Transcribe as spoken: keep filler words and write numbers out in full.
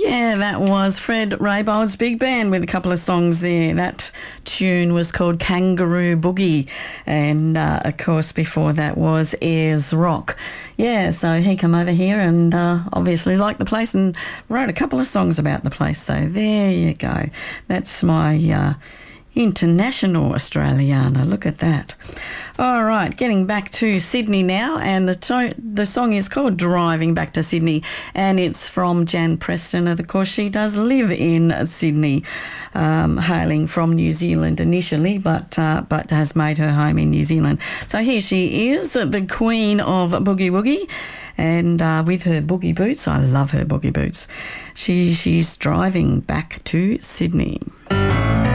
Yeah, that was Fred Raybold's Big Band with a couple of songs there. That tune was called Kangaroo Boogie, and uh, of course before that was Ayers Rock. Yeah, so he come over here and uh, obviously liked the place and wrote a couple of songs about the place. So there you go. That's my uh, international Australiana. Look at that. All right, getting back to Sydney now, and the to- the song is called Driving Back to Sydney, and it's from Jan Preston. Of course, she does live in Sydney, um, hailing from New Zealand initially, but uh, but has made her home in New Zealand. So here she is, the queen of Boogie Woogie, and uh, with her boogie boots. I love her boogie boots. She she's driving back to Sydney.